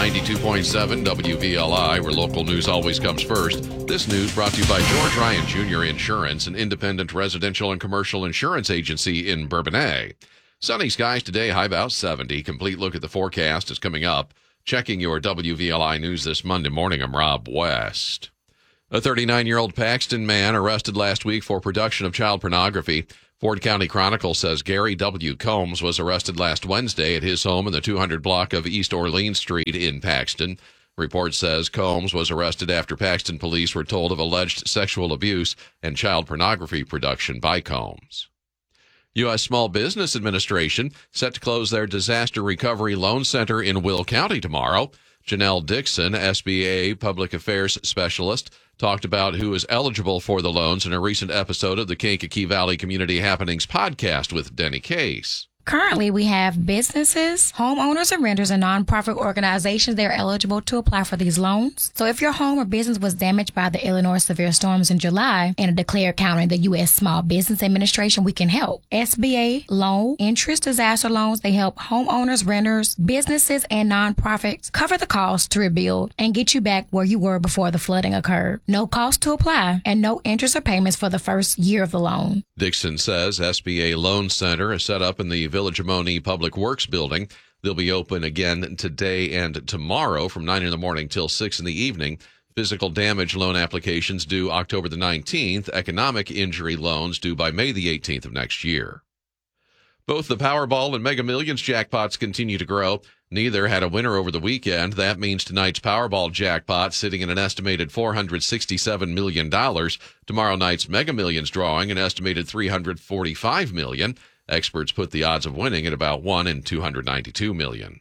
92.7 WVLI, where local news always comes first. This news brought to you by George Ryan Jr. Insurance, an independent residential and commercial insurance agency in Bourbonnais. Sunny skies today, high about 70. Complete look at the forecast is coming up. Checking your WVLI news this Monday morning, I'm Rob West. A 39-year-old Paxton man arrested last week for production of child pornography. Ford County Chronicle says Gary W. Combs was arrested last Wednesday at his home in the 200 block of East Orleans Street in Paxton. Report says Combs was arrested after Paxton police were told of alleged sexual abuse and child pornography production by Combs. U.S. Small Business Administration set to close their Disaster Recovery Loan Center in Will County tomorrow. Janelle Dixon, SBA Public Affairs Specialist, talked about who is eligible for the loans in a recent episode of the Kankakee Valley Community Happenings podcast with Denny Case. Currently, we have businesses, homeowners and renters, and nonprofit organizations that are eligible to apply for these loans. So if your home or business was damaged by the Illinois severe storms in July and a declared county, the U.S. Small Business Administration, we can help. SBA low interest disaster loans, they help homeowners, renters, businesses, and nonprofits cover the cost to rebuild and get you back where you were before the flooding occurred. No cost to apply and no interest or payments for the first year of the loan. Dixon says SBA Loan Center is set up in the Village of Monee Public Works Building. They'll be open again today and tomorrow from 9 in the morning till 6 in the evening. Physical damage loan applications due October the 19th. Economic injury loans due by May the 18th of next year. Both the Powerball and Mega Millions jackpots continue to grow. Neither had a winner over the weekend. That means tonight's Powerball jackpot sitting at an estimated $467 million. Tomorrow night's Mega Millions drawing an estimated $345 million. Experts put the odds of winning at about 1 in 292 million.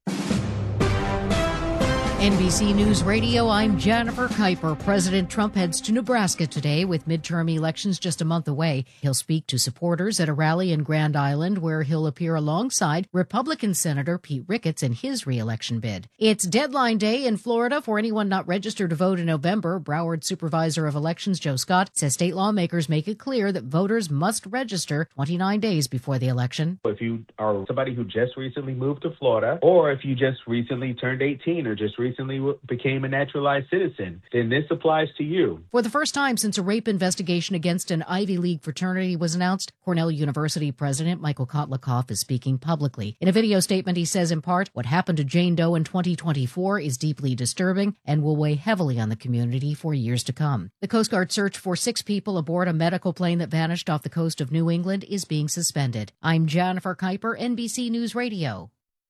NBC News Radio, I'm Jennifer Kuiper. President Trump heads to Nebraska today with midterm elections just a month away. He'll speak to supporters at a rally in Grand Island where he'll appear alongside Republican Senator Pete Ricketts in his re-election bid. It's deadline day in Florida for anyone not registered to vote in November. Broward Supervisor of Elections Joe Scott says state lawmakers make it clear that voters must register 29 days before the election. If you are somebody who just recently moved to Florida, or if you just recently turned 18 or just recently became a naturalized citizen, then this applies to you. For the first time since a rape investigation against an Ivy League fraternity was announced, Cornell University President Michael Kotlikoff is speaking publicly. In a video statement, he says, in part, what happened to Jane Doe in 2024 is deeply disturbing and will weigh heavily on the community for years to come. The Coast Guard search for 6 people aboard a medical plane that vanished off the coast of New England is being suspended. I'm Jennifer Kuiper, NBC News Radio.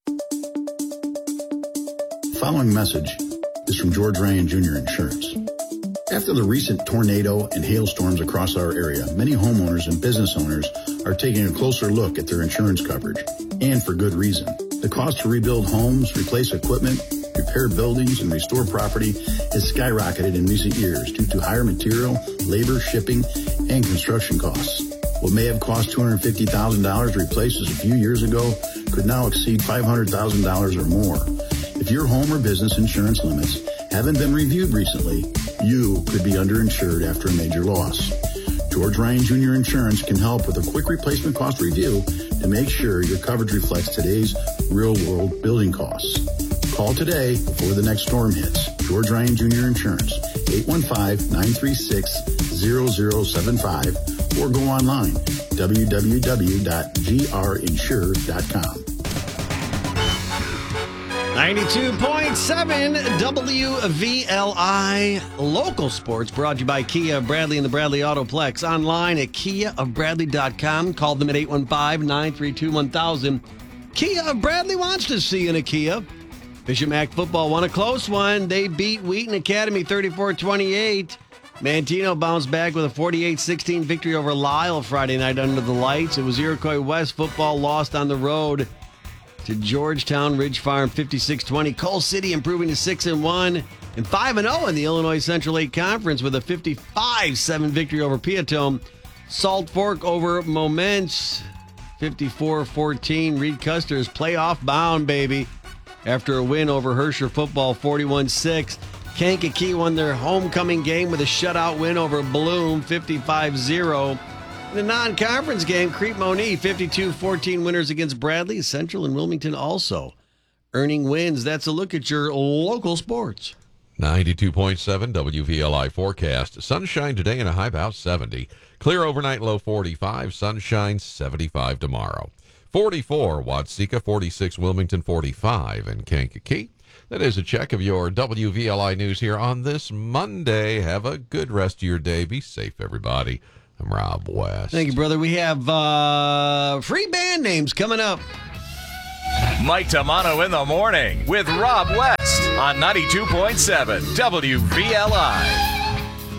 The following message is from George Ryan Jr. Insurance. After the recent tornado and hailstorms across our area, many homeowners and business owners are taking a closer look at their insurance coverage, and for good reason. The cost to rebuild homes, replace equipment, repair buildings, and restore property has skyrocketed in recent years due to higher material, labor, shipping, and construction costs. What may have cost $250,000 to replace just a few years ago could now exceed $500,000 or more. If your home or business insurance limits haven't been reviewed recently, you could be underinsured after a major loss. George Ryan Jr. Insurance can help with a quick replacement cost review to make sure your coverage reflects today's real-world building costs. Call today before the next storm hits. George Ryan Jr. Insurance, 815-936-0075, or go online, www.grinsure.com. 92.7 WVLI Local Sports brought to you by Kia of Bradley and the Bradley Autoplex. Online at KiaofBradley.com. Call them at 815-932-1000. Kia of Bradley wants to see you in a Kia. Bishop Mac football won a close one. They beat Wheaton Academy 34-28. Mantino bounced back with a 48-16 victory over Lyle Friday night under the lights. It was Iroquois West football lost on the road to Georgetown Ridge Farm 56-20. Coal City improving to 6-1 and 5-0 in the Illinois Central 8 Conference with a 55-7 victory over Piatone. Salt Fork over Momence 54-14. Reed Custer is playoff bound, baby, after a win over Herscher football 41-6. Kankakee won their homecoming game with a shutout win over Bloom 55-0. In the non-conference game, Crete Monee 52-14 winners against Bradley. Central and Wilmington also earning wins. That's a look at your local sports. 92.7 WVLI forecast. Sunshine today and a high about 70. Clear overnight, low 45. Sunshine 75 tomorrow. 44 Watseka, 46 Wilmington, 45 in Kankakee. That is a check of your WVLI news here on this Monday. Have a good rest of your day. Be safe, everybody. I'm Rob West. Thank you, brother. We have free band names coming up. Mike Tamano in the morning with Rob West on 92.7 WVLI.